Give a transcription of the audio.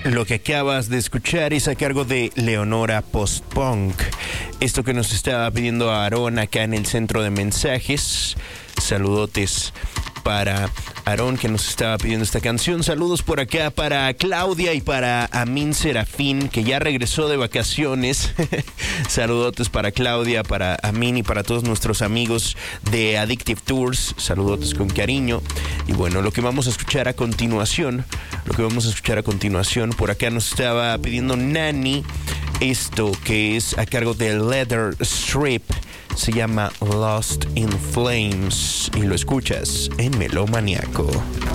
Lo que acabas de escuchar es a cargo de Leonora Post-Punk. Esto que nos estaba pidiendo Aarón acá en el centro de mensajes. Saludotes para Aarón, que nos estaba pidiendo esta canción. Saludos por acá para Claudia y para Amin Serafín, que ya regresó de vacaciones. Saludotes para Claudia, para Amin y para todos nuestros amigos de Addictive Tours. Saludotes con cariño. Y bueno, lo que vamos a escuchar a continuación, por acá nos estaba pidiendo Nani, esto que es a cargo de Leather Strip. Se llama Lost in Flames y lo escuchas en Melómaniaco.